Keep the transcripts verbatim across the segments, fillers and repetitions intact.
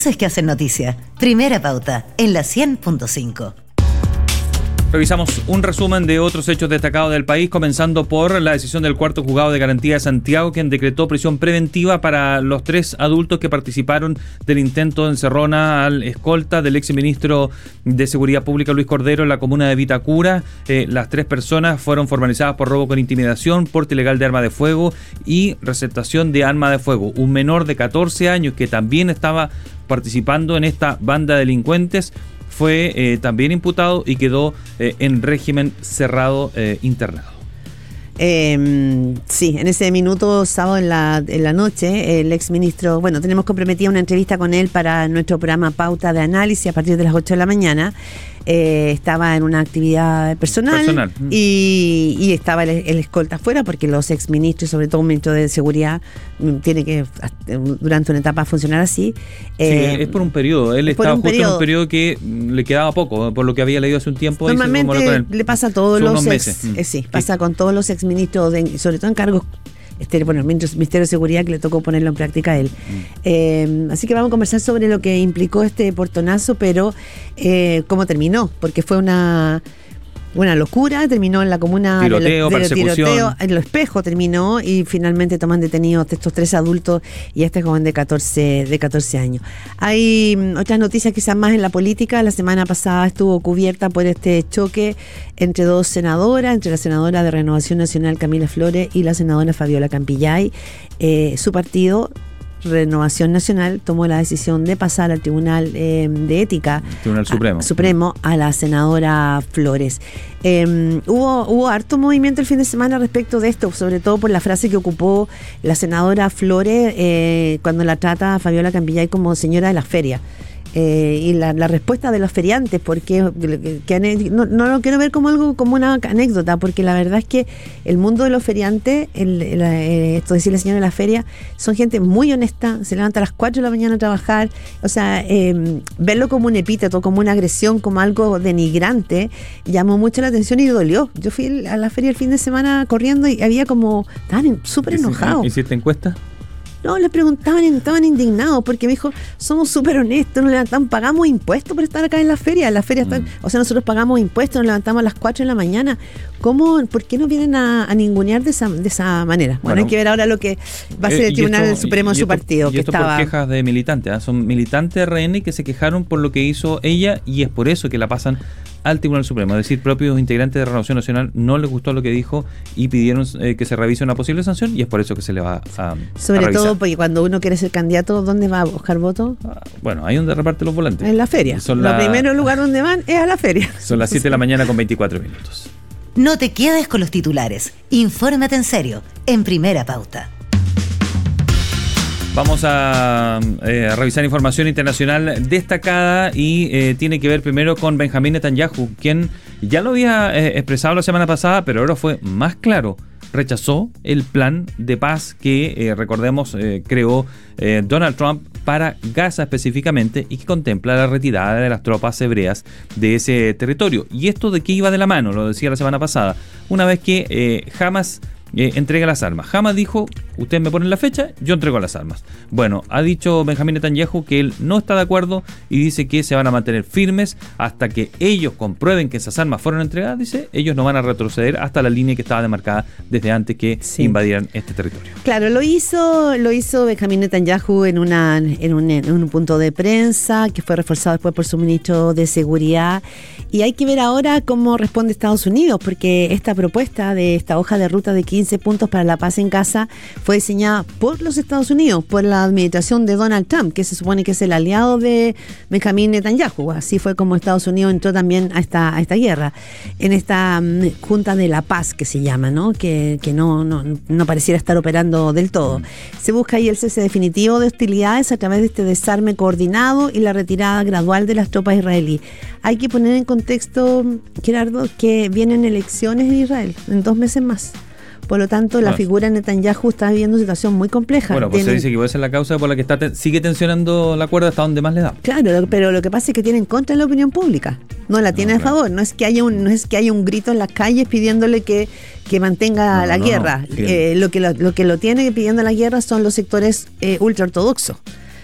Es que hacen noticia. Primera Pauta, en la cien punto cinco. Revisamos un resumen de otros hechos destacados del país, comenzando por la decisión del cuarto juzgado de garantía de Santiago, quien decretó prisión preventiva para los tres adultos que participaron del intento de encerrona al escolta del exministro de Seguridad Pública Luis Cordero en la comuna de Vitacura. Eh, las tres personas fueron formalizadas por robo con intimidación, porte ilegal de arma de fuego y receptación de arma de fuego. Un menor de catorce años que también estaba participando en esta banda de delincuentes fue eh, también imputado y quedó eh, en régimen cerrado eh, internado. Eh, sí, en ese minuto, sábado en la, en la noche, el exministro, bueno, tenemos comprometida una entrevista con él para nuestro programa Pauta de Análisis a partir de las ocho de la mañana. Eh, estaba en una actividad personal, personal. Y, y estaba el, el escolta afuera porque los exministros, sobre todo un ministro de Seguridad, tiene que durante una etapa funcionar así. Eh, sí, es por un periodo. Él estaba justo periodo. en un periodo que le quedaba poco, por lo que había leído hace un tiempo. Normalmente dice, el, le pasa a todos los ex, mm. eh, sí, pasa sí. con todos los exministros, de, sobre todo en cargos. Este, bueno, el Ministerio de Seguridad, que le tocó ponerlo en práctica a él. Mm. Eh, así que vamos a conversar sobre lo que implicó este portonazo, pero eh, cómo terminó, porque fue una, una locura, terminó en la comuna tiroteo, de, lo, de persecución. tiroteo, en Lo Espejo terminó y finalmente toman detenidos estos tres adultos y este joven de catorce, de catorce años. Hay um, otras noticias quizás más en la política. La semana pasada estuvo cubierta por este choque entre dos senadoras, entre la senadora de Renovación Nacional Camila Flores y la senadora Fabiola Campillay. Eh, su partido, Renovación Nacional, tomó la decisión de pasar al Tribunal eh, de Ética Tribunal Supremo. A, Supremo a la senadora Flores. Eh, hubo, hubo harto movimiento el fin de semana respecto de esto, sobre todo por la frase que ocupó la senadora Flores eh, cuando la trata a Fabiola Campillay como señora de la feria. Eh, y la, la respuesta de los feriantes, porque que, no, no lo quiero ver como algo, como una anécdota, porque la verdad es que el mundo de los feriantes, el, el, eh, esto de decirle señora de la feria, son gente muy honesta, se levanta a las cuatro de la mañana a trabajar, o sea, eh, verlo como un epíteto, como una agresión, como algo denigrante, llamó mucho la atención y dolió. Yo fui a la feria el fin de semana corriendo y había como, estaban súper enojados. ¿Hiciste encuesta? No, les preguntaban y estaban indignados porque me dijo, somos súper honestos, nos levantamos, pagamos impuestos por estar acá en la feria. La feria están, mm. O sea, nosotros pagamos impuestos, nos levantamos a las cuatro de la mañana. ¿Cómo, por qué no vienen a, a ningunear de esa, de esa manera? Bueno, bueno, hay que ver ahora lo que va a ser el Tribunal esto, Supremo en su partido. Y que esto estaba... por quejas de militantes, ¿eh? Son militantes de R N que se quejaron por lo que hizo ella y es por eso que la pasan al Tribunal Supremo. Es decir, propios integrantes de Renovación Nacional no les gustó lo que dijo y pidieron eh, que se revise una posible sanción y es por eso que se le va a, Sobre a revisar. todo porque cuando uno quiere ser candidato, ¿dónde va a buscar votos? Ah, bueno, ahí donde reparte los volantes. En la feria. Son Lo la... primero lugar donde van es a la feria. Son las siete de la mañana con veinticuatro minutos. No te quedes con los titulares. Infórmate en serio, en Primera Pauta. Vamos a, eh, a revisar información internacional destacada y eh, tiene que ver primero con Benjamín Netanyahu, quien ya lo había eh, expresado la semana pasada, pero ahora fue más claro. Rechazó el plan de paz que, eh, recordemos, eh, creó eh, Donald Trump para Gaza específicamente y que contempla la retirada de las tropas hebreas de ese territorio. ¿Y esto de qué iba de la mano? Lo decía la semana pasada. Una vez que eh, Hamas Eh, entrega las armas. Hamas dijo, ustedes me ponen la fecha, yo entrego las armas. Bueno, ha dicho Benjamín Netanyahu que él no está de acuerdo y dice que se van a mantener firmes hasta que ellos comprueben que esas armas fueron entregadas. Dice, ellos no van a retroceder hasta la línea que estaba demarcada desde antes que sí. invadieran este territorio. Claro, lo hizo lo hizo Benjamín Netanyahu en, una, en, un, en un punto de prensa que fue reforzado después por su ministro de Seguridad. Y hay que ver ahora cómo responde Estados Unidos, porque esta propuesta de esta hoja de ruta de quince puntos para la paz en Gaza fue diseñada por los Estados Unidos, por la administración de Donald Trump, que se supone que es el aliado de Benjamín Netanyahu. Así fue como Estados Unidos entró también a esta, a esta guerra, en esta um, Junta de la Paz que se llama, ¿no? Que, que no, no, no pareciera estar operando del todo. Mm. Se busca ahí el cese definitivo de hostilidades a través de este desarme coordinado y la retirada gradual de las tropas israelíes. Hay que poner en contexto, Gerardo, que vienen elecciones en Israel en dos meses más. Por lo tanto, la figura de Netanyahu está viviendo una situación muy compleja. Bueno, pues Tienen... se dice que puede ser la causa por la que está te- sigue tensionando la cuerda hasta donde más le da. Claro, pero lo que pasa es que tiene en contra la opinión pública. No la tiene no, a claro. favor. No es que haya un, no es que haya un grito en las calles pidiéndole que, que mantenga no, la no, guerra. No, no. Eh, lo que lo, lo que lo tiene pidiendo la guerra son los sectores eh, ultraortodoxos.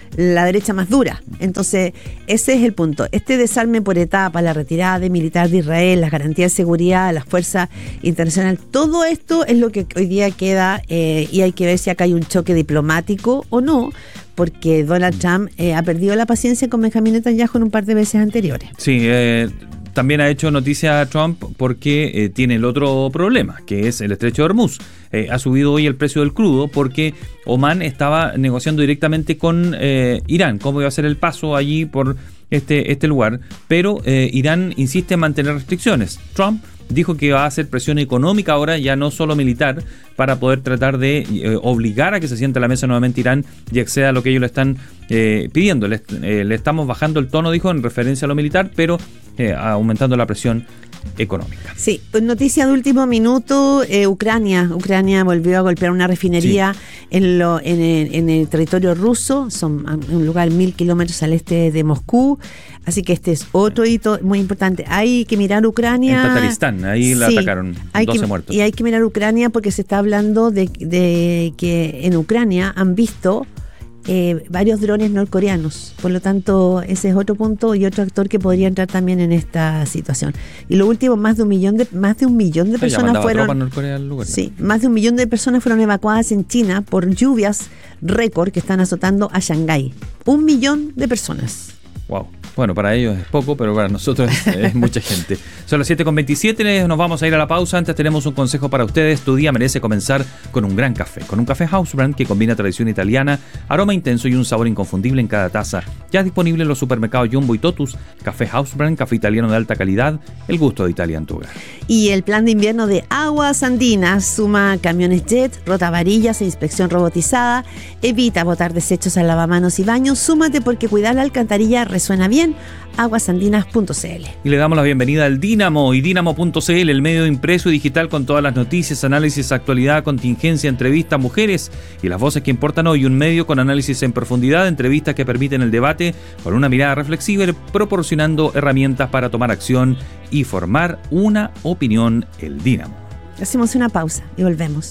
la derecha más dura. Entonces, ese es el punto. Este desarme por etapa, la retirada de militar de Israel, las garantías de seguridad, las fuerzas internacionales, todo esto es lo que hoy día queda eh, y hay que ver si acá hay un choque diplomático o no, porque Donald Trump eh, ha perdido la paciencia con Benjamín Netanyahu en un par de veces anteriores. Sí, eh, también ha hecho noticia Trump porque eh, tiene el otro problema, que es el estrecho de Hormuz. Eh, ha subido hoy el precio del crudo porque Oman estaba negociando directamente con eh, Irán, cómo iba a ser el paso allí por este, este lugar, pero eh, Irán insiste en mantener restricciones. Trump dijo que va a hacer presión económica ahora, ya no solo militar, para poder tratar de eh, obligar a que se siente a la mesa nuevamente Irán y acceda a lo que ellos le están eh, pidiendo. Le, eh, le estamos bajando el tono, dijo, en referencia a lo militar, pero eh, aumentando la presión económica. Sí, noticia de último minuto, eh, Ucrania. Ucrania volvió a golpear una refinería sí. en, lo, en, el, en el territorio ruso, son un lugar mil kilómetros al este de Moscú, así que este es otro hito muy importante. Hay que mirar Ucrania. En Tataristán, ahí la sí, atacaron, doce que, muertos. Y hay que mirar Ucrania porque se está hablando de, de que en Ucrania han visto Eh, varios drones norcoreanos, por lo tanto ese es otro punto y otro actor que podría entrar también en esta situación. Y lo último, más de un millón de más de un millón de personas fueron lugar, sí, más de un millón de personas fueron evacuadas en China por lluvias récord que están azotando a Shanghái. Un millón de personas. Wow. Bueno, para ellos es poco, pero para nosotros es, es mucha gente. Son las siete con veintisiete, nos vamos a ir a la pausa. Antes tenemos un consejo para ustedes. Tu día merece comenzar con un gran café. Con un café House Brand que combina tradición italiana, aroma intenso y un sabor inconfundible en cada taza. Ya disponible en los supermercados Jumbo y Totus. Café House Brand, café italiano de alta calidad. El gusto de Italia en tu hogar. Y el plan de invierno de Aguas Andinas suma camiones jet, rotavarillas e inspección robotizada. Evita botar desechos al lavamanos y baños. Súmate porque cuidar la alcantarilla resuena bien. aguasandinas punto c l. Y le damos la bienvenida al Dínamo y Dínamo punto c l, el medio impreso y digital con todas las noticias, análisis, actualidad, contingencia, entrevistas, mujeres y las voces que importan hoy. Un medio con análisis en profundidad, entrevistas que permiten el debate con una mirada reflexiva y proporcionando herramientas para tomar acción y formar una opinión. El Dínamo. Hacemos una pausa y volvemos.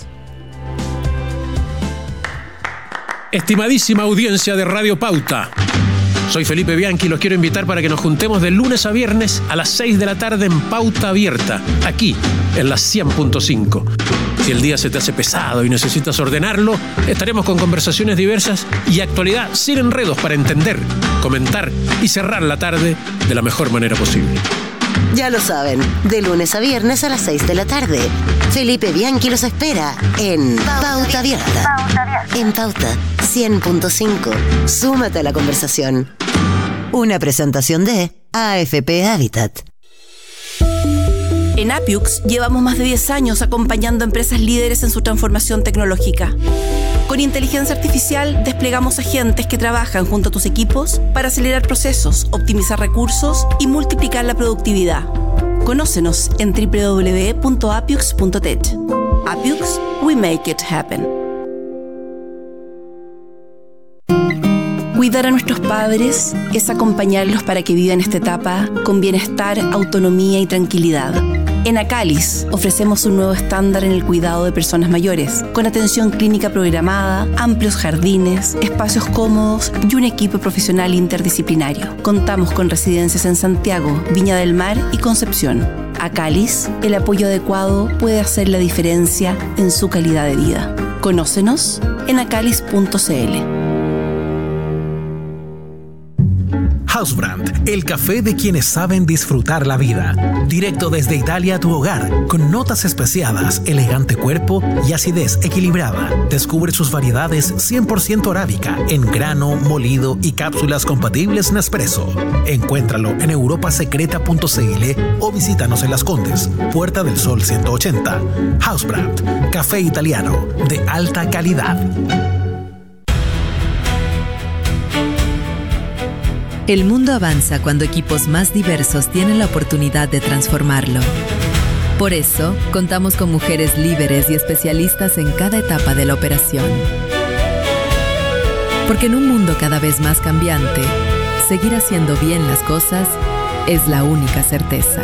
Estimadísima audiencia de Radio Pauta, soy Felipe Bianchi y los quiero invitar para que nos juntemos de lunes a viernes a las seis de la tarde en Pauta Abierta, aquí en la cien punto cinco. Si el día se te hace pesado y necesitas ordenarlo, estaremos con conversaciones diversas y actualidad sin enredos para entender, comentar y cerrar la tarde de la mejor manera posible. Ya lo saben, de lunes a viernes a las seis de la tarde. Felipe Bianchi los espera en Pauta Abierta. En Pauta cien punto cinco. Súmate a la conversación. Una presentación de A F P Habitat. En Appiux llevamos más de diez años acompañando a empresas líderes en su transformación tecnológica. Con inteligencia artificial desplegamos agentes que trabajan junto a tus equipos para acelerar procesos, optimizar recursos y multiplicar la productividad. Conócenos en doble u doble u doble u punto appiux punto tech. Appiux, we make it happen. Cuidar a nuestros padres es acompañarlos para que vivan esta etapa con bienestar, autonomía y tranquilidad. En Acalis ofrecemos un nuevo estándar en el cuidado de personas mayores, con atención clínica programada, amplios jardines, espacios cómodos y un equipo profesional interdisciplinario. Contamos con residencias en Santiago, Viña del Mar y Concepción. Acalis, el apoyo adecuado puede hacer la diferencia en su calidad de vida. Conócenos en acalis punto c l. Housebrand, el café de quienes saben disfrutar la vida. Directo desde Italia a tu hogar, con notas especiadas, elegante cuerpo y acidez equilibrada. Descubre sus variedades cien por ciento arábica, en grano, molido y cápsulas compatibles Nespresso. Encuéntralo en europa secreta punto c l o visítanos en Las Condes, Puerta del Sol ciento ochenta. Housebrand, café italiano de alta calidad. El mundo avanza cuando equipos más diversos tienen la oportunidad de transformarlo. Por eso, contamos con mujeres líderes y especialistas en cada etapa de la operación. Porque en un mundo cada vez más cambiante, seguir haciendo bien las cosas es la única certeza.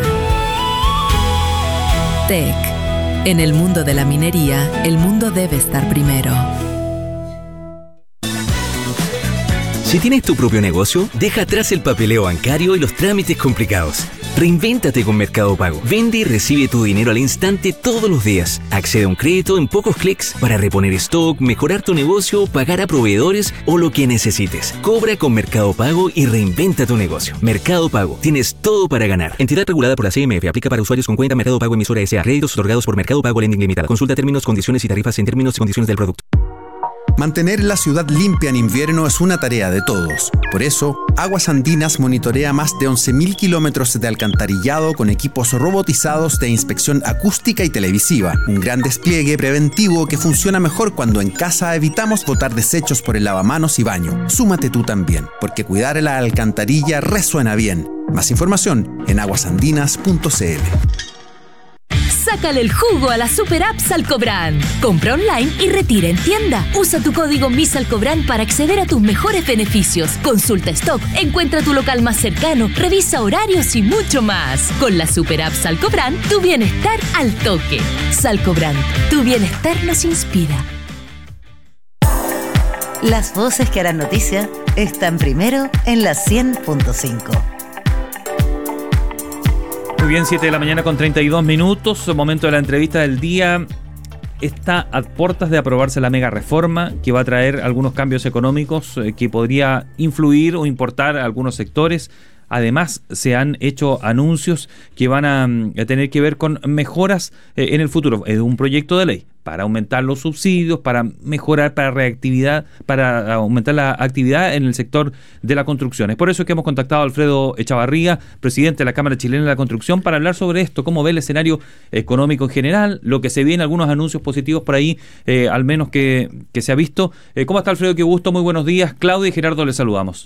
T E C. En el mundo de la minería, el mundo debe estar primero. Si tienes tu propio negocio, deja atrás el papeleo bancario y los trámites complicados. Reinvéntate con Mercado Pago. Vende y recibe tu dinero al instante todos los días. Accede a un crédito en pocos clics para reponer stock, mejorar tu negocio, pagar a proveedores o lo que necesites. Cobra con Mercado Pago y reinventa tu negocio. Mercado Pago. Tienes todo para ganar. Entidad regulada por la C M F. Aplica para usuarios con cuenta Mercado Pago emisora S A. Créditos otorgados por Mercado Pago Lending Limitada. Consulta términos, condiciones y tarifas en términos y condiciones del producto. Mantener la ciudad limpia en invierno es una tarea de todos. Por eso, Aguas Andinas monitorea más de once mil kilómetros de alcantarillado con equipos robotizados de inspección acústica y televisiva. Un gran despliegue preventivo que funciona mejor cuando en casa evitamos botar desechos por el lavamanos y baño. Súmate tú también, porque cuidar la alcantarilla resuena bien. Más información en aguasandinas punto c l. Sácale el jugo a la super app Salcobrand. Compra online y retira en tienda. Usa tu código MISALCOBRAND para acceder a tus mejores beneficios. Consulta stock, encuentra tu local más cercano, revisa horarios y mucho más. Con la super app Salcobrand, tu bienestar al toque. Salcobrand, tu bienestar nos inspira. Las voces que harán noticia están primero en la cien punto cinco. Muy bien, siete de la mañana con treinta y dos minutos, momento de la entrevista del día. Está a puertas de aprobarse la mega reforma que va a traer algunos cambios económicos eh, que podría influir o importar a algunos sectores. Además, se han hecho anuncios que van a, a tener que ver con mejoras eh, en el futuro. Es un proyecto de ley para aumentar los subsidios, para mejorar, para reactividad, para aumentar la actividad en el sector de la construcción. Es por eso que hemos contactado a Alfredo Echavarría, presidente de la Cámara Chilena de la Construcción, para hablar sobre esto, cómo ve el escenario económico en general, lo que se viene, algunos anuncios positivos por ahí, eh, al menos que, que se ha visto. Eh, ¿Cómo está, Alfredo? Qué gusto, muy buenos días. Claudia y Gerardo, les saludamos.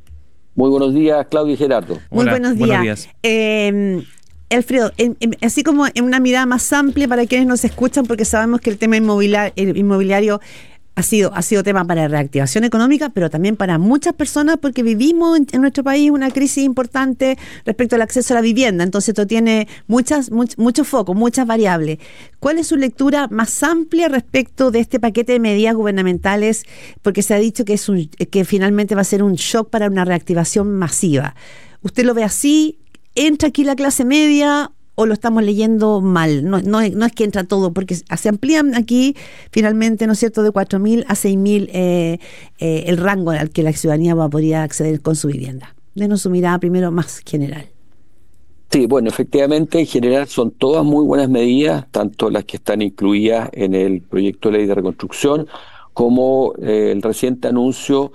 Muy buenos días, Claudia y Gerardo. Muy Hola, buenos días. Buenos días. Eh, Alfredo, en, en, así como en una mirada más amplia para quienes nos escuchan, porque sabemos que el tema inmobiliario, el inmobiliario ha sido, ha sido tema para reactivación económica, pero también para muchas personas, porque vivimos en, en nuestro país una crisis importante respecto al acceso a la vivienda. Entonces esto tiene muchas, much, mucho foco, muchas variables. ¿Cuál es su lectura más amplia respecto de este paquete de medidas gubernamentales? Porque se ha dicho que, es un, que finalmente va a ser un shock para una reactivación masiva. ¿Usted lo ve así? ¿Entra aquí la clase media o lo estamos leyendo mal? No, no, no es que entra todo, porque se amplían aquí finalmente, ¿no es cierto?, de cuatro mil a seis mil eh, eh, el rango al que la ciudadanía va a poder acceder con su vivienda. Denos su mirada primero más general. Sí, bueno, efectivamente, en general son todas muy buenas medidas, tanto las que están incluidas en el proyecto de ley de reconstrucción, como eh, el reciente anuncio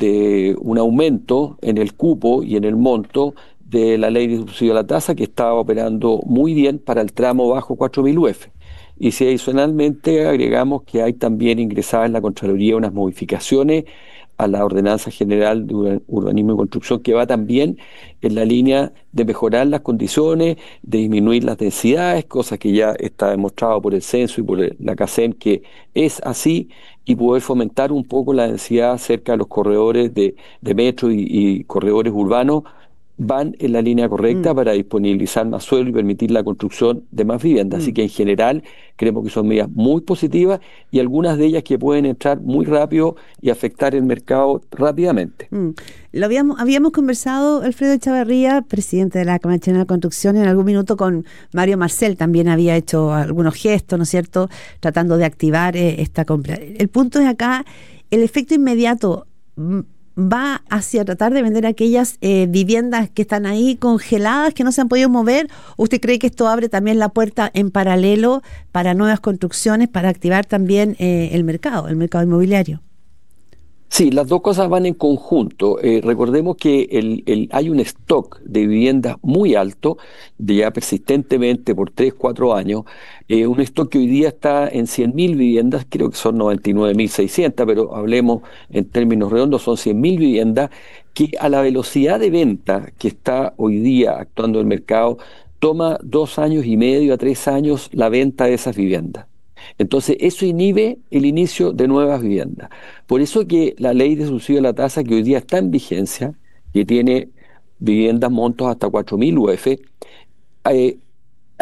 de un aumento en el cupo y en el monto de la ley de subsidio a la tasa, que estaba operando muy bien para el tramo bajo cuatro mil U F. Y si adicionalmente agregamos que hay también ingresadas en la Contraloría unas modificaciones a la Ordenanza General de Urbanismo y Construcción, que va también en la línea de mejorar las condiciones, de disminuir las densidades, cosa que ya está demostrado por el censo y por la CACEN que es así, y poder fomentar un poco la densidad cerca de los corredores de, de metro y, y corredores urbanos, van en la línea correcta mm. para disponibilizar más suelo y permitir la construcción de más viviendas. Mm. Así que en general creemos que son medidas muy positivas y algunas de ellas que pueden entrar muy rápido y afectar el mercado rápidamente. Mm. Lo habíamos, habíamos conversado, Alfredo Echavarría, presidente de la Cámara Chilena de Construcción, en algún minuto con Mario Marcel, también había hecho algunos gestos, ¿no es cierto?, tratando de activar eh, esta compra. El punto es acá, el efecto inmediato va hacia tratar de vender aquellas eh, viviendas que están ahí congeladas, que no se han podido mover. ¿Usted cree que esto abre también la puerta en paralelo para nuevas construcciones, para activar también eh, el mercado, el mercado inmobiliario? Sí, las dos cosas van en conjunto. Eh, recordemos que el, el, hay un stock de viviendas muy alto, de ya persistentemente por tres, cuatro años, eh, un stock que hoy día está en cien mil viviendas, creo que son noventa y nueve mil seiscientas, pero hablemos en términos redondos, son cien mil viviendas, que a la velocidad de venta que está hoy día actuando el mercado, toma dos años y medio a tres años la venta de esas viviendas. Entonces eso inhibe el inicio de nuevas viviendas. Por eso que la ley de subsidio a la tasa, que hoy día está en vigencia, que tiene viviendas montos hasta cuatro mil U F, eh,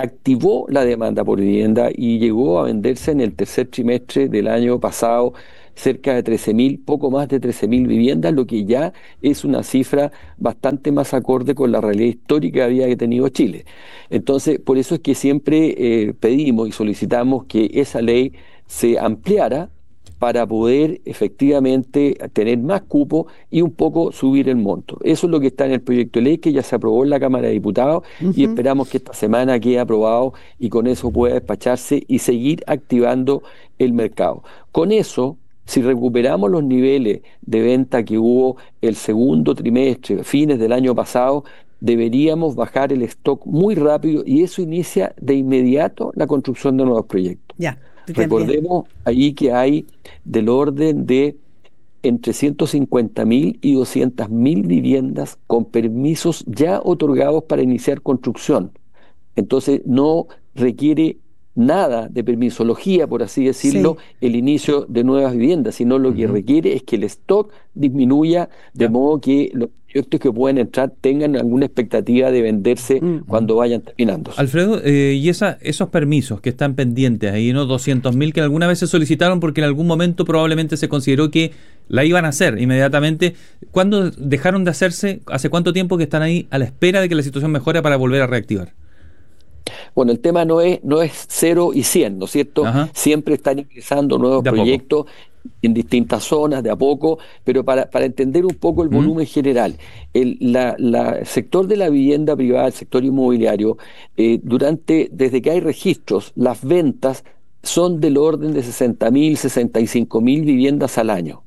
activó la demanda por vivienda y llegó a venderse en el tercer trimestre del año pasado cerca de trece mil, poco más de trece mil viviendas, lo que ya es una cifra bastante más acorde con la realidad histórica que había tenido Chile. Entonces, por eso es que siempre eh, pedimos y solicitamos que esa ley se ampliara para poder efectivamente tener más cupo y un poco subir el monto. Eso es lo que está en el proyecto de ley que ya se aprobó en la Cámara de Diputados uh-huh. y esperamos que esta semana quede aprobado y con eso pueda despacharse y seguir activando el mercado. Con eso, si recuperamos los niveles de venta que hubo el segundo trimestre, fines del año pasado, deberíamos bajar el stock muy rápido y eso inicia de inmediato la construcción de nuevos proyectos. Ya. Recordemos ahí que hay del orden de entre ciento cincuenta mil y doscientas mil viviendas con permisos ya otorgados para iniciar construcción. Entonces no requiere nada de permisología, por así decirlo, sí. el inicio de nuevas viviendas, sino lo uh-huh. que requiere es que el stock disminuya de yeah. modo que los proyectos que pueden entrar tengan alguna expectativa de venderse uh-huh. cuando vayan terminando. Alfredo, eh, y esa, esos permisos que están pendientes ahí, ¿no? doscientos mil que alguna vez se solicitaron porque en algún momento probablemente se consideró que la iban a hacer inmediatamente. ¿Cuándo dejaron de hacerse? ¿Hace cuánto tiempo que están ahí a la espera de que la situación mejore para volver a reactivar? Bueno, el tema no es no es cero y cien, ¿no es cierto? Ajá. Siempre están ingresando nuevos proyectos en distintas zonas, de a poco, pero para, para entender un poco el ¿Mm? volumen general, el la, la, el sector de la vivienda privada, el sector inmobiliario, eh, durante desde que hay registros, las ventas son del orden de sesenta mil, sesenta y cinco mil viviendas al año.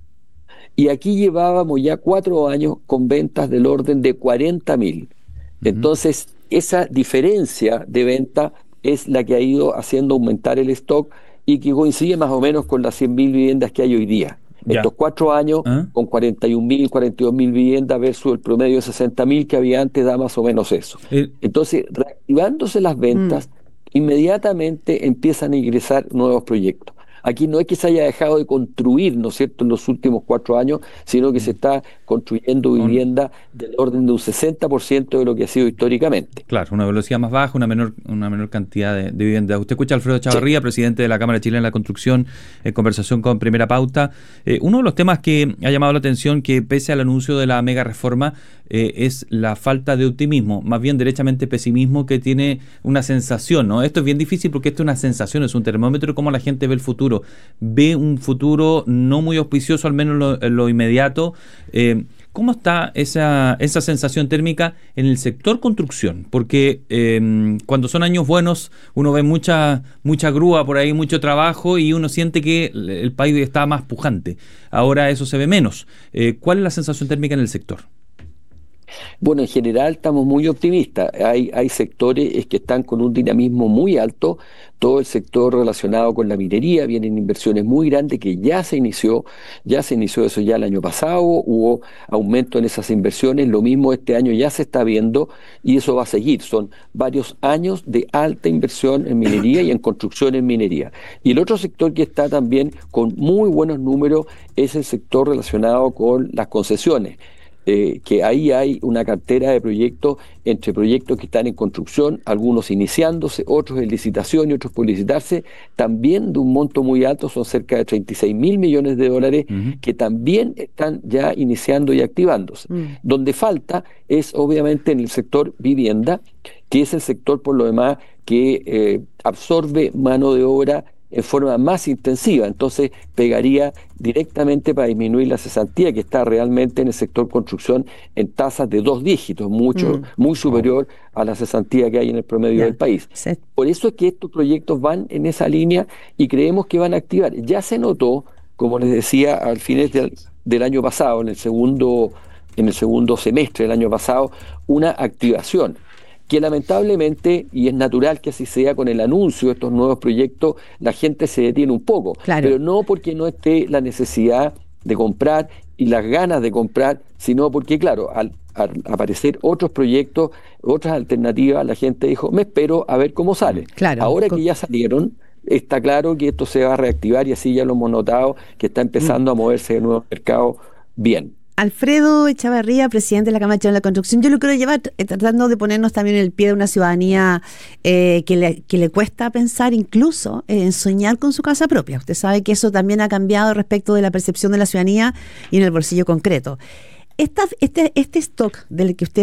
Y aquí llevábamos ya cuatro años con ventas del orden de cuarenta mil. Uh-huh. Entonces, esa diferencia de venta es la que ha ido haciendo aumentar el stock y que coincide más o menos con las cien mil viviendas que hay hoy día. Ya. Estos cuatro años, ¿Ah? con cuarenta y un mil, cuarenta y dos mil viviendas versus el promedio de sesenta mil que había antes, da más o menos eso. Eh. Entonces, reactivándose las ventas, mm. inmediatamente empiezan a ingresar nuevos proyectos. Aquí no es que se haya dejado de construir, ¿no es cierto?, en los últimos cuatro años, sino que se está construyendo vivienda del orden de un sesenta por ciento de lo que ha sido históricamente. Claro, una velocidad más baja, una menor una menor cantidad de, de viviendas. Usted escucha a Alfredo Chavarría, sí. presidente de la Cámara Chilena de la Construcción, en conversación con Primera Pauta. Eh, uno de los temas que ha llamado la atención, que pese al anuncio de la mega reforma, eh, es la falta de optimismo, más bien derechamente pesimismo, que tiene una sensación, ¿no? Esto es bien difícil porque esto es una sensación, es un termómetro de cómo la gente ve el futuro. Ve un futuro no muy auspicioso, al menos lo, lo inmediato. Eh, ¿Cómo está esa, esa sensación térmica en el sector construcción? Porque eh, cuando son años buenos uno ve mucha, mucha grúa por ahí, mucho trabajo y uno siente que el país está más pujante. Ahora eso se ve menos. Eh, ¿Cuál es la sensación térmica en el sector? Bueno, en general estamos muy optimistas. Hay, hay sectores que están con un dinamismo muy alto. Todo el sector relacionado con la minería, vienen inversiones muy grandes que ya se inició, ya se inició eso ya el año pasado, hubo aumento en esas inversiones, lo mismo este año ya se está viendo y eso va a seguir. Son varios años de alta inversión en minería y en construcción en minería. Y el otro sector que está también con muy buenos números es el sector relacionado con las concesiones. Eh, que ahí hay una cartera de proyectos, entre proyectos que están en construcción, algunos iniciándose, otros en licitación y otros por licitarse, también de un monto muy alto, son cerca de treinta y seis mil millones de dólares, uh-huh. que también están ya iniciando y activándose. Uh-huh. Donde falta es obviamente en el sector vivienda, que es el sector por lo demás que eh, absorbe mano de obra en forma más intensiva, entonces pegaría directamente para disminuir la cesantía que está realmente en el sector construcción en tasas de dos dígitos, mucho, mm. muy superior a la cesantía que hay en el promedio yeah. del país. Sí. Por eso es que estos proyectos van en esa línea y creemos que van a activar. Ya se notó, como les decía, al final del, del año pasado, en el segundo, en el segundo semestre del año pasado, una activación que lamentablemente, y es natural que así sea, con el anuncio de estos nuevos proyectos, la gente se detiene un poco, claro. pero no porque no esté la necesidad de comprar y las ganas de comprar, sino porque, claro, al, al aparecer otros proyectos, otras alternativas, la gente dijo, me espero a ver cómo sale. Claro. Ahora que ya salieron, está claro que esto se va a reactivar y así ya lo hemos notado, que está empezando mm. a moverse de nuevo el mercado bien. Alfredo Echavarría, presidente de la Cámara de la Construcción, yo lo quiero llevar eh, tratando de ponernos también en el pie de una ciudadanía eh, que, le, que le cuesta pensar incluso en soñar con su casa propia. Usted sabe que eso también ha cambiado respecto de la percepción de la ciudadanía y en el bolsillo concreto. Esta, este, este stock del que usted